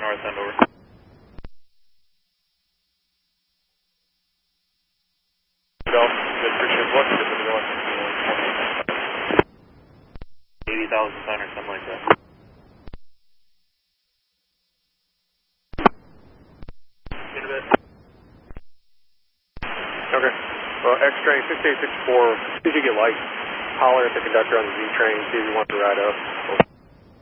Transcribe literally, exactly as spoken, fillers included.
north end, over. Golf, good for ship. What's the north? eighty thousand ton or something like that. In a bit. Okay. Well, X-Train six eight six four, see if you get lights. Holler at the conductor on the Z train, see if he wants to ride up.